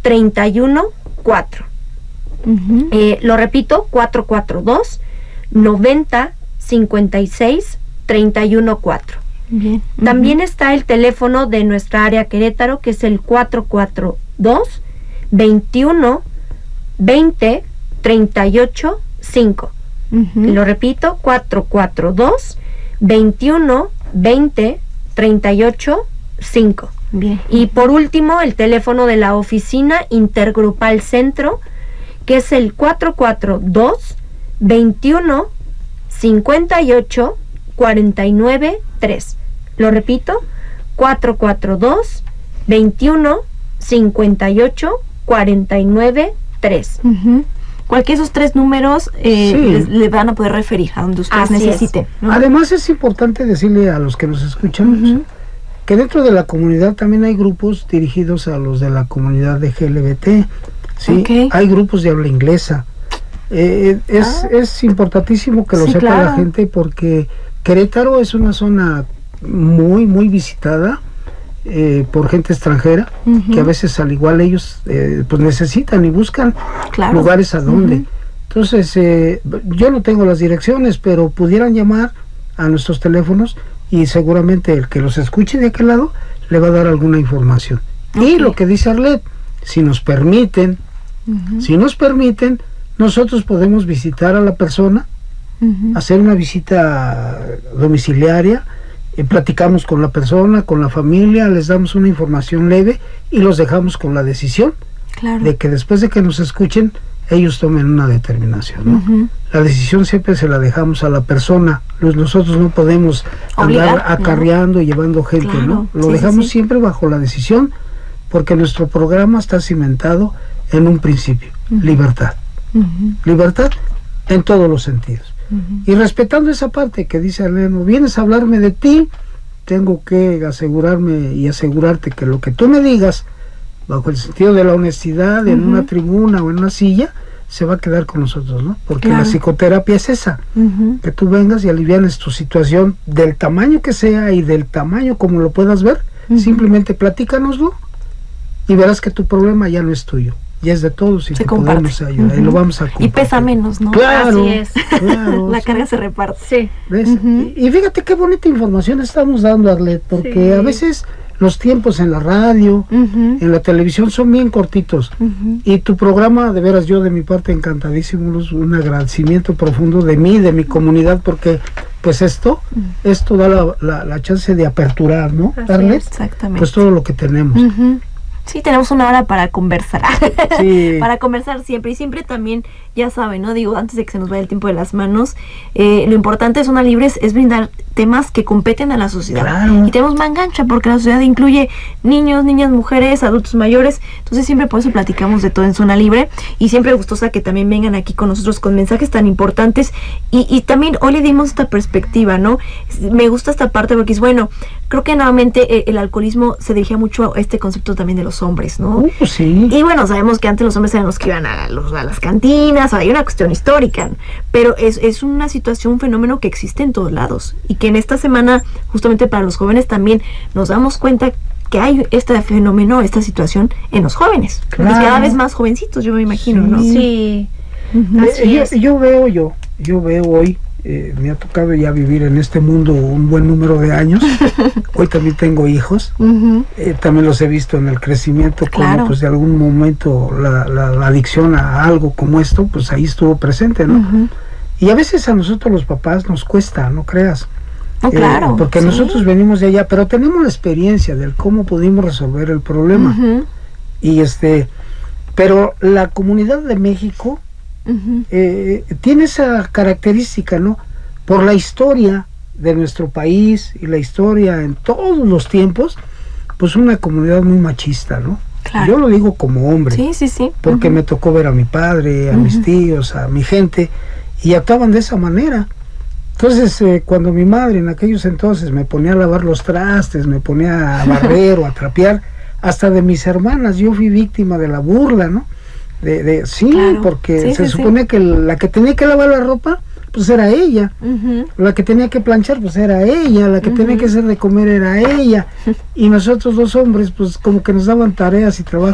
442-90-31-4. Lo repito, 442-90-56-31-4. Bien. También está el teléfono de nuestra área Querétaro, que es el 442-21-20-38-5. Lo repito, 442-21-20-38-5. Bien. Y por último, el teléfono de la oficina intergrupal Centro, que es el 442-21-58-49-3. Lo repito, 442-21-58-49-3. Cualquiera de esos 3 números le van a poder referir a donde ustedes necesiten, ¿no? Además es importante decirle a los que nos escuchan que dentro de la comunidad también hay grupos dirigidos a los de la comunidad de LGBT, ¿sí? Hay grupos de habla inglesa. Es importantísimo que lo sepa la gente, porque Querétaro es una zona muy, muy visitada por gente extranjera, que a veces al igual ellos pues necesitan y buscan lugares a donde. Entonces yo no tengo las direcciones, pero pudieran llamar a nuestros teléfonos y seguramente el que los escuche de aquel lado le va a dar alguna información. Y lo que dice Arlet, si nos permiten, nosotros podemos visitar a la persona, hacer una visita domiciliaria, platicamos con la persona, con la familia, les damos una información leve y los dejamos con la decisión de que después de que nos escuchen, ellos tomen una determinación, ¿no? La decisión siempre se la dejamos a la persona. Nosotros no podemos andar acarreando y llevando gente, ¿no? Lo dejamos siempre bajo la decisión, porque nuestro programa está cimentado en un principio: libertad. Libertad en todos los sentidos. Y respetando esa parte que dice Arleno, vienes a hablarme de ti, tengo que asegurarme y asegurarte que lo que tú me digas, bajo el sentido de la honestidad, en una tribuna o en una silla, se va a quedar con nosotros, ¿no? Porque la psicoterapia es esa, que tú vengas y alivianes tu situación del tamaño que sea y del tamaño como lo puedas ver, simplemente platícanoslo y verás que tu problema ya no es tuyo, ya es de todos y te podemos ayudar y lo vamos a compartir. Y pesa menos, ¿no? Claro, así es. Claro, la carga se reparte. Sí. ¿Ves? Y fíjate qué bonita información estamos dando, Arlet, porque a veces los tiempos en la radio, en la televisión son bien cortitos, y tu programa, de veras, yo de mi parte encantadísimo, un agradecimiento profundo de mí, de mi comunidad, porque pues esto da la chance de aperturar, ¿no, Arlet? Exactamente. Pues todo lo que tenemos. Sí, tenemos una hora para conversar. Sí. Para conversar siempre. Y siempre también, ya saben, ¿no? Digo, antes de que se nos vaya el tiempo de las manos, lo importante de Zona Libre es brindar temas que competen a la sociedad. Claro. Y tenemos mangancha, porque la sociedad incluye niños, niñas, mujeres, adultos mayores. Entonces siempre por eso platicamos de todo en Zona Libre. Y siempre gustosa que también vengan aquí con nosotros con mensajes tan importantes. Y también hoy le dimos esta perspectiva, ¿no? Me gusta esta parte porque es bueno. Creo que nuevamente el alcoholismo se dirigía mucho a este concepto también de los hombres, ¿no? Sí. Y bueno, sabemos que antes los hombres eran los que iban a las cantinas, hay una cuestión histórica, pero es una situación, un fenómeno que existe en todos lados, y que en esta semana, justamente para los jóvenes, también nos damos cuenta que hay este fenómeno, esta situación en los jóvenes, Claro. y cada vez más jovencitos, yo me imagino, ¿no? Sí. Yo veo hoy, me ha tocado ya vivir en este mundo un buen número de años. Hoy también tengo hijos, también los he visto en el crecimiento, como pues de algún momento la adicción a algo como esto, pues ahí estuvo presente, ¿no? Y a veces a nosotros los papás nos cuesta, no creas. Porque nosotros venimos de allá, pero tenemos la experiencia del cómo pudimos resolver el problema. Y pero la comunidad de México tiene esa característica, ¿no? Por la historia de nuestro país y la historia en todos los tiempos, pues una comunidad muy machista, ¿no? Yo lo digo como hombre, porque me tocó ver a mi padre, a mis tíos, a mi gente, y actuaban de esa manera. Entonces, cuando mi madre en aquellos entonces me ponía a lavar los trastes, me ponía a barrer o a trapear, hasta de mis hermanas, yo fui víctima de la burla, ¿no? Porque se supone que la que tenía que lavar la ropa, pues era ella, la que tenía que planchar, pues era ella, la que tenía que hacer de comer era ella, y nosotros los hombres, pues como que nos daban tareas y trabajo